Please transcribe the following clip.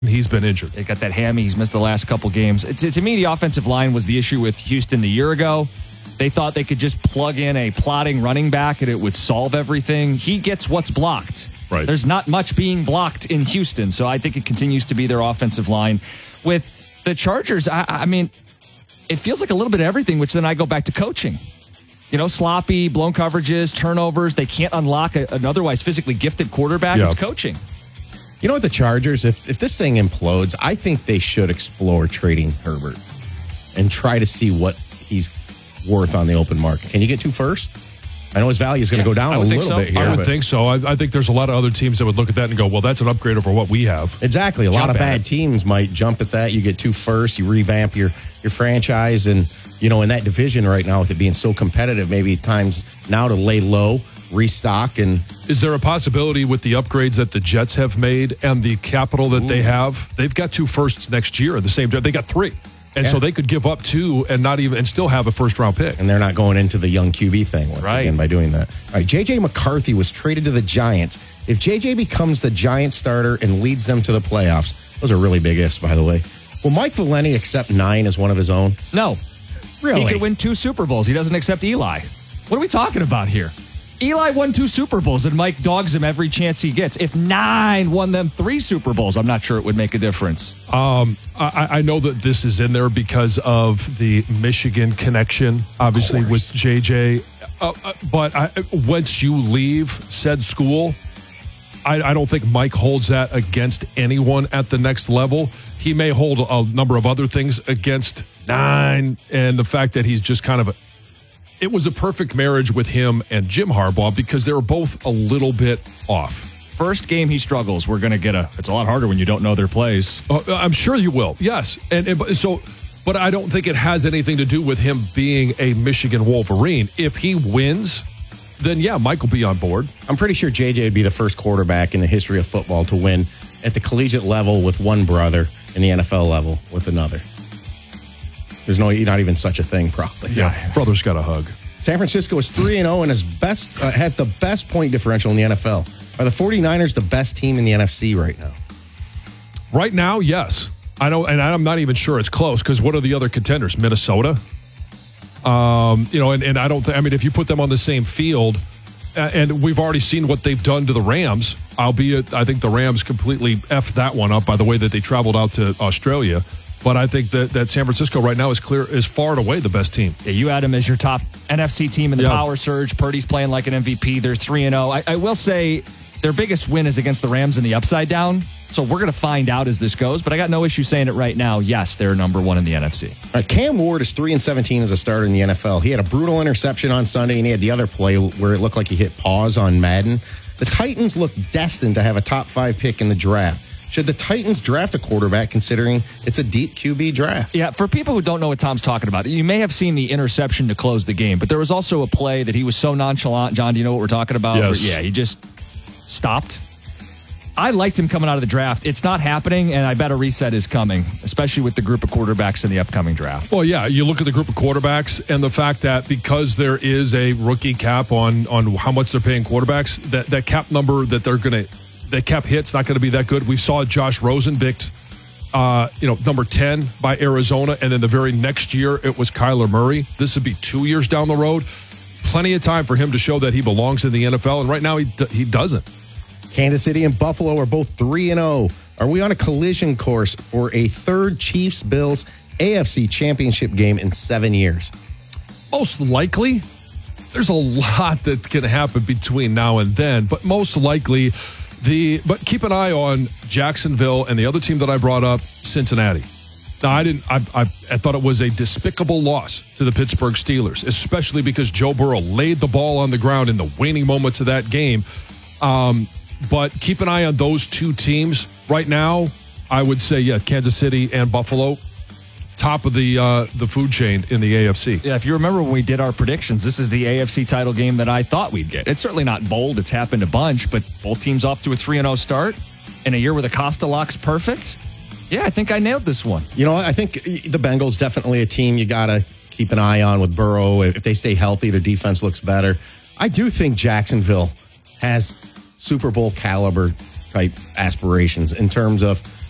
He's been injured. They got that hammy. He's missed the last couple games. To me, the offensive line was the issue with Houston the year ago. They thought they could just plug in a plotting running back and it would solve everything. He gets what's blocked. Right. There's not much being blocked in Houston, so I think it continues to be their offensive line. With the Chargers, I mean, it feels like a little bit of everything, which then I go back to coaching. Sloppy, blown coverages, turnovers. They can't unlock an otherwise physically gifted quarterback. Yeah. It's coaching. You know what, the Chargers, if this thing implodes, I think they should explore trading Herbert and try to see what he's worth on the open market. Can you get 2 firsts? I know his value is going to go down a little bit here. I would think so. I think there's a lot of other teams that would look at that and go, well, that's an upgrade over what we have. Exactly. A lot of bad teams might jump at that. You get 2 firsts, you revamp your franchise, and, in that division right now with it being so competitive, maybe times now to lay low, restock. And is there a possibility with the upgrades that the Jets have made and the capital that they have? They've got 2 firsts next year at the same time. They got 3. And so they could give up 2 and still have a first-round pick. And they're not going into the young QB thing once again by doing that. All right, J.J. McCarthy was traded to the Giants. If J.J. becomes the Giants starter and leads them to the playoffs, those are really big ifs, by the way. Will Mike Valenti accept 9 as one of his own? No. Really? He could win 2 Super Bowls. He doesn't accept Eli. What are we talking about here? Eli won 2 Super Bowls, and Mike dogs him every chance he gets. If 9 won them 3 Super Bowls, I'm not sure it would make a difference. I know that this is in there because of the Michigan connection, obviously, with JJ. But once you leave said school, I don't think Mike holds that against anyone at the next level. He may hold a number of other things against 9, and the fact that he's just kind of it was a perfect marriage with him and Jim Harbaugh because they were both a little bit off. First game he struggles, we're going to get it's a lot harder when you don't know their plays. I'm sure you will, yes. But I don't think it has anything to do with him being a Michigan Wolverine. If he wins, then yeah, Mike will be on board. I'm pretty sure JJ would be the first quarterback in the history of football to win at the collegiate level with one brother and the NFL level with another. There's not even such a thing, probably. Yeah, brother's got a hug. San Francisco is 3-0 and has the best point differential in the NFL. Are the 49ers the best team in the NFC right now? Right now, yes. I don't, and I'm not even sure it's close because what are the other contenders? Minnesota? And I don't think, I mean, if you put them on the same field, and we've already seen what they've done to the Rams, albeit I think the Rams completely effed that one up by the way that they traveled out to Australia. But I think that San Francisco right now is far and away the best team. Yeah, you had them as your top NFC team in the power surge. Purdy's playing like an MVP. They're 3-0. I will say their biggest win is against the Rams in the upside down. So we're going to find out as this goes. But I got no issue saying it right now. Yes, they're number 1 in the NFC. All right, Cam Ward is 3-17 as a starter in the NFL. He had a brutal interception on Sunday, and he had the other play where it looked like he hit pause on Madden. The Titans look destined to have a top 5 pick in the draft. Should the Titans draft a quarterback considering it's a deep QB draft? Yeah, for people who don't know what Tom's talking about, you may have seen the interception to close the game, but there was also a play that he was so nonchalant. John, do you know what we're talking about? Yes. Yeah, he just stopped. I liked him coming out of the draft. It's not happening, and I bet a reset is coming, especially with the group of quarterbacks in the upcoming draft. Well, yeah, you look at the group of quarterbacks and the fact that because there is a rookie cap on how much they're paying quarterbacks, that cap number that they're going to that cap hit's not going to be that good. We saw Josh Rosen picked, number 10 by Arizona, and then the very next year it was Kyler Murray. This would be 2 years down the road. Plenty of time for him to show that he belongs in the NFL, and right now he doesn't. Kansas City and Buffalo are both 3-0. Are we on a collision course for a third Chiefs-Bills AFC championship game in 7 years? Most likely. There's a lot that's going to happen between now and then, but most likely but keep an eye on Jacksonville and the other team that I brought up, Cincinnati. Now, I thought it was a despicable loss to the Pittsburgh Steelers, especially because Joe Burrow laid the ball on the ground in the waning moments of that game. But keep an eye on those two teams. Right now, I would say, Kansas City and Buffalo, top of the food chain in the AFC. Yeah, if you remember when we did our predictions, this is the AFC title game that I thought we'd get. It's certainly not bold. It's happened a bunch, but both teams off to a 3-0 start in a year where the Costa lock's perfect. Yeah, I think I nailed this one. You know, I think the Bengals definitely a team you got to keep an eye on with Burrow. If they stay healthy, their defense looks better. I do think Jacksonville has Super Bowl caliber type aspirations in terms of